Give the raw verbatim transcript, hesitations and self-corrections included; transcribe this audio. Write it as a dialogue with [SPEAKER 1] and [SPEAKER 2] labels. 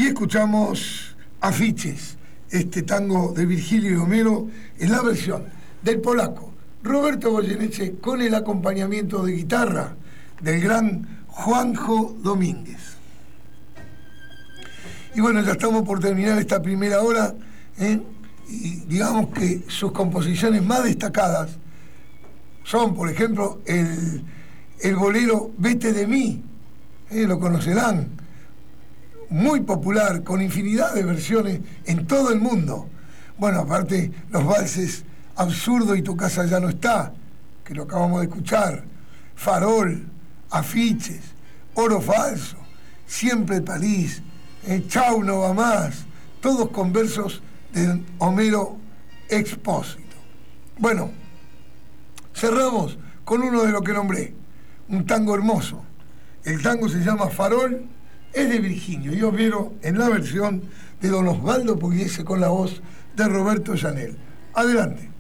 [SPEAKER 1] Y escuchamos Afiches, este tango de Virgilio y Homero, en la versión del polaco Roberto Goyeneche con el acompañamiento de guitarra del gran Juanjo Domínguez. Y bueno, ya estamos por terminar esta primera hora, ¿eh? Y digamos que sus composiciones más destacadas son, por ejemplo, el, el bolero Vete de mí, ¿eh? Lo conocerán, muy popular, con infinidad de versiones en todo el mundo. Bueno, aparte los valses Absurdo y Tu casa ya no está, que lo acabamos de escuchar, Farol, Afiches, Oro falso, Siempre París, eh, Chau no va más, todos con versos de Homero Expósito. Bueno, cerramos con uno de lo que nombré, un tango hermoso. El tango se llama Farol, es de Virginio y Homero en la versión de don Osvaldo Pugliese con la voz de Roberto Llanel. Adelante.